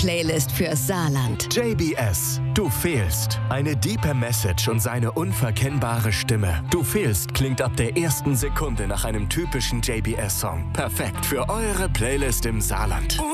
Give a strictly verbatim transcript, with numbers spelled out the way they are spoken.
Playlist fürs Saarland. J B S, du fehlst. Eine diepe Message und seine unverkennbare Stimme. Du fehlst klingt ab der ersten Sekunde nach einem typischen J B S-Song. Perfekt für eure Playlist im Saarland.